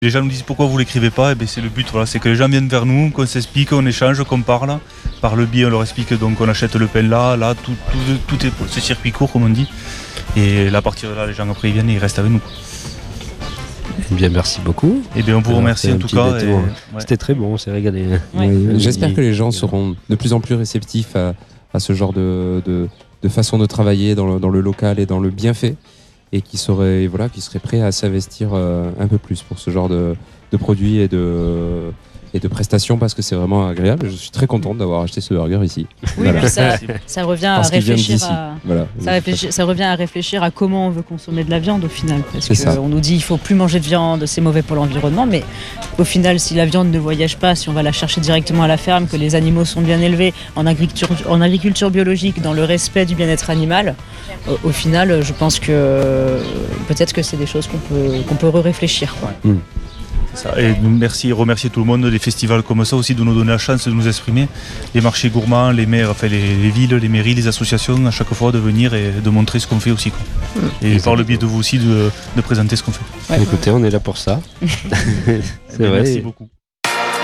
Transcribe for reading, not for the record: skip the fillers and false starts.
Les gens nous disent pourquoi vous l'écrivez pas, et bien c'est le but, voilà, c'est que les gens viennent vers nous, qu'on s'explique, on échange, qu'on parle. Par le biais, on leur explique donc on achète le pain là, tout est pour ce circuit court comme on dit. Et là, à partir de là, les gens après ils viennent et ils restent avec nous. Eh bien, merci beaucoup. Et bien on vous remercie en tout cas. C'était très bon, on s'est régalé. Ouais. J'espère que les gens seront de plus en plus réceptifs à ce genre de façon de travailler dans le local et dans le bienfait. Et qui seraient prêts à s'investir un peu plus pour ce genre de produits et de prestations, parce que c'est vraiment agréable. Je suis très contente d'avoir acheté ce burger ici. Oui, voilà. ça revient à réfléchir ça revient à réfléchir à comment on veut consommer de la viande au final, parce qu'on nous dit il faut plus manger de viande, c'est mauvais pour l'environnement, mais au final si la viande ne voyage pas, si on va la chercher directement à la ferme, que les animaux sont bien élevés en agriculture biologique, dans le respect du bien-être animal, au final je pense que peut-être que c'est des choses qu'on peut réfléchir. C'est ça. Et remercier tout le monde, des festivals comme ça aussi, de nous donner la chance de nous exprimer, les marchés gourmands, les maires, enfin les villes, les mairies, les associations, à chaque fois de venir et de montrer ce qu'on fait aussi, quoi. Et par le biais de vous aussi de présenter ce qu'on fait. Écoutez, on est là pour ça. C'est vrai. Merci beaucoup.